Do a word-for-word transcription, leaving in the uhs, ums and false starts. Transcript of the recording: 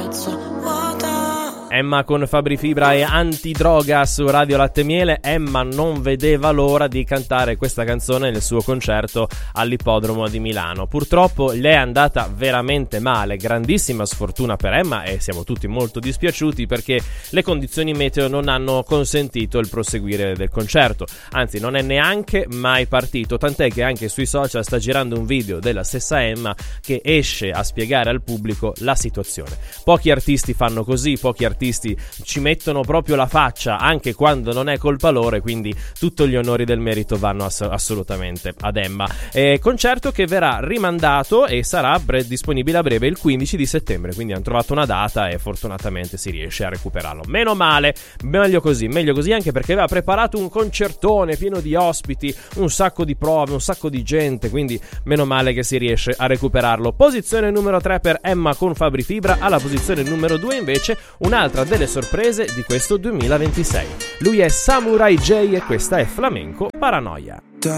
piazza vuota. Emma con Fabri Fibra e Antidroga su Radio Latte Miele. Emma non vedeva l'ora di cantare questa canzone nel suo concerto all'Ippodromo di Milano. Purtroppo le è andata veramente male, grandissima sfortuna per Emma, e siamo tutti molto dispiaciuti perché le condizioni meteo non hanno consentito il proseguire del concerto, anzi non è neanche mai partito, tant'è che anche sui social sta girando un video della stessa Emma che esce a spiegare al pubblico la situazione. Pochi artisti fanno così, pochi artisti ci mettono proprio la faccia anche quando non è colpa loro, quindi tutto gli onori del merito vanno ass- assolutamente ad Emma. Eh, concerto che verrà rimandato e sarà bre- disponibile a breve il quindici di settembre, quindi hanno trovato una data e fortunatamente si riesce a recuperarlo. Meno male, meglio così, meglio così anche perché aveva preparato un concertone pieno di ospiti, un sacco di prove, un sacco di gente, quindi meno male che si riesce a recuperarlo. Posizione numero tre per Emma con Fabri Fibra. Alla posizione numero due invece un'altra delle sorprese di questo duemilaventisei. Lui è Samurai J e questa è Flamenco Paranoia.